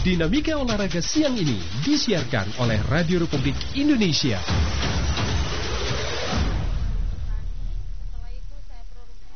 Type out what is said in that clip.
Dinamika olahraga siang ini disiarkan oleh Radio Republik Indonesia.